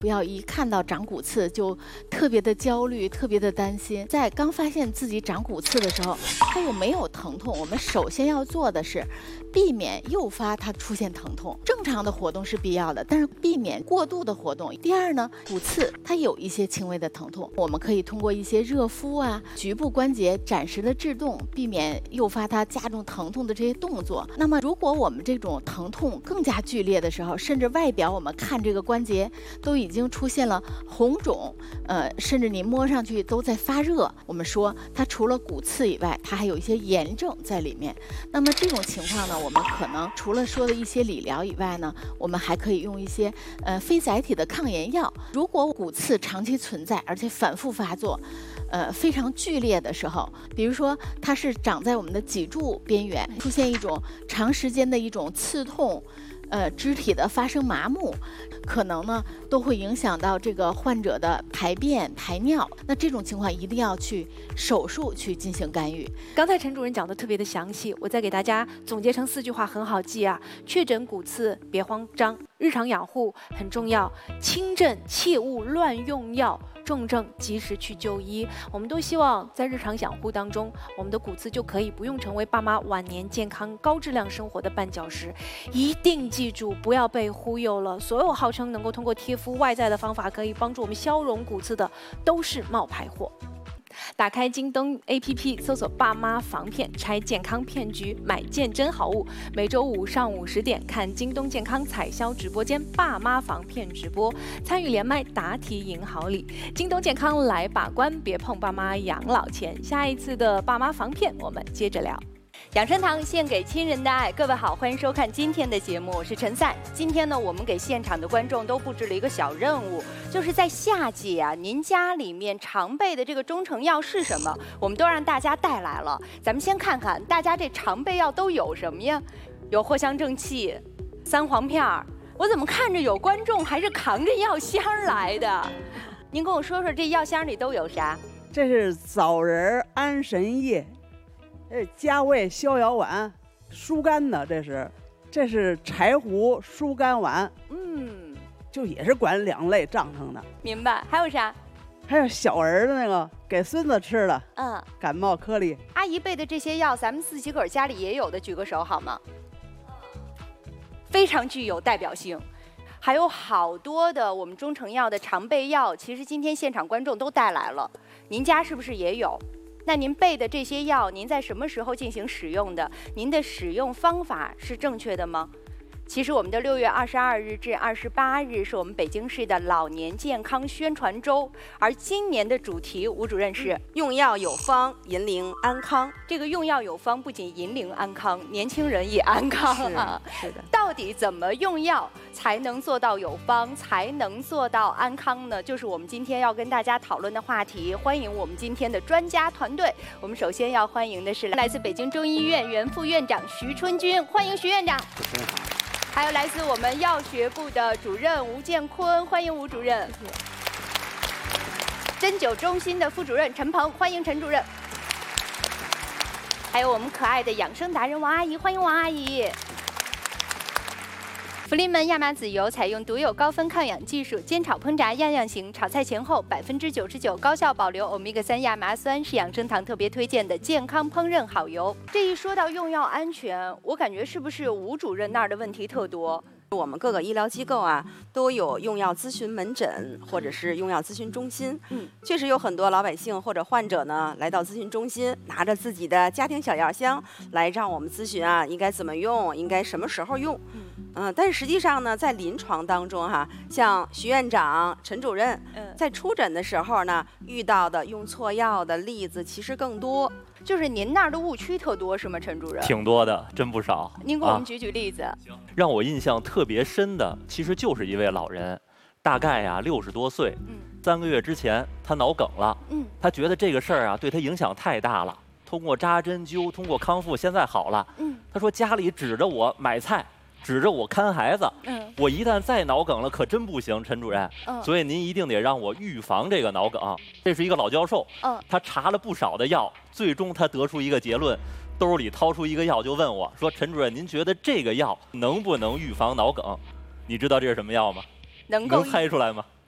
不要一看到长骨刺就特别的焦虑、特别的担心。在刚发现自己长骨刺的时候，它又没有疼痛，我们首先要做的是避免诱发它出现疼痛。正常的活动是必要的，但是避免过度的活动。第二呢，骨刺它有一些轻微的疼痛，我们可以通过一些热敷啊、局部关节暂时的制动，避免诱发它加重疼痛的这些动作。那么，如果我们这种疼痛更加剧烈的时候，甚至外表我们看这个关节都已经出现了红肿，甚至你摸上去都在发热。我们说它除了骨刺以外，它还有一些炎症在里面。那么这种情况呢，我们可能除了说的一些理疗以外呢，我们还可以用一些非载体的抗炎药。如果骨刺长期存在，而且反复发作，非常剧烈的时候，比如说它是长在我们的脊柱边缘，出现一种长时间的一种刺痛。肢体的发生麻木，可能呢都会影响到这个患者的排便、排尿。那这种情况一定要去手术去进行干预。 刚才陈主任讲的特别的详细，我再给大家总结成4句话，很好记啊。确诊骨刺别慌张，日常养护很重要，轻症切勿乱用药。重症及时去就医。我们都希望在日常养护当中，我们的骨刺就可以不用成为爸妈晚年健康高质量生活的绊脚石。一定记住，不要被忽悠了。所有号称能够通过贴敷外在的方法可以帮助我们消融骨刺的，都是冒牌货。打开京东 APP， 搜索“爸妈防骗拆健康骗局，买件真好物”。每周五上午10点，看京东健康彩销直播间“爸妈防骗”直播，参与连麦答题赢好礼。京东健康来把关，别碰爸妈养老钱。下一次的爸妈防骗，我们接着聊。 养生堂献给亲人的爱，各位好，欢迎收看今天的节目，我是陈赛。今天呢，我们给现场的观众都布置了一个小任务，就是在夏季啊，您家里面常备的这个中成药是什么？我们都让大家带来了。咱们先看看大家这常备药都有什么呀？有藿香正气、三黄片儿。我怎么看着有观众还是扛着药箱来的？您跟我说说这药箱里都有啥？ 这是枣仁、安神液。加味逍遥丸，疏肝的，这是柴胡疏肝丸，就也是管2类胀成的。 明白。还有啥？ 还有小儿的那个给孙子吃的，感冒颗粒。 阿姨备的这些药，咱们自己个儿家里也有的，举个手好吗？非常具有代表性。还有好多的我们中成药的常备药，其实今天现场观众都带来了，您家是不是也有？那您备的这些药，您在什么时候进行使用的？您的使用方法是正确的吗？其实我们的6月22日至28日是我们北京市的老年健康宣传周，而今年的主题，吴主任是用药有方，引领安康。 这个用药有方，不仅引领安康，年轻人也安康啊。 是的。 到底怎么用药才能做到有方，才能做到安康呢？就是我们今天要跟大家讨论的话题。欢迎我们今天的专家团队。我们首先要欢迎的是来自北京中医院原副院长徐春军，欢迎徐院长。 主持人好。 还有来自我们药学部的主任吴建坤，欢迎吴主任。谢谢。针灸中心的副主任陈鹏，欢迎陈主任。还有我们可爱的养生达人王阿姨，欢迎王阿姨。福临门亚麻籽油采用独有高分抗氧技术，煎炒烹炸样样行，炒菜前后99%高效保留欧米伽3亚麻酸，是养生堂特别推荐的健康烹饪好油。这一说到用药安全，我感觉是不是吴主任那儿的问题特多？ 我们各个医疗机构啊，都有用药咨询门诊或者是用药咨询中心。确实有很多老百姓或者患者呢，来到咨询中心，拿着自己的家庭小药箱来让我们咨询啊，应该怎么用，应该什么时候用。但是实际上呢，在临床当中像徐院长、陈主任，在出诊的时候呢，遇到的用错药的例子其实更多。 就是您那儿的误区特多是吗，陈主任？ 挺多的，真不少。 您给我们举举例子。 让我印象特别深的，其实就是一位老人，大概60多岁，3个月之前他脑梗了，他觉得这个事儿啊对他影响太大了，通过扎针灸，通过康复，现在好了。他说家里指着我买菜，指着我看孩子，我一旦再脑梗了，可真不行，陈主任。所以您一定得让我预防这个脑梗。这是一个老教授，他查了不少的药，最终他得出一个结论，兜里掏出一个药就问我说：“陈主任，您觉得这个药能不能预防脑梗？”你知道这是什么药吗？能猜出来吗？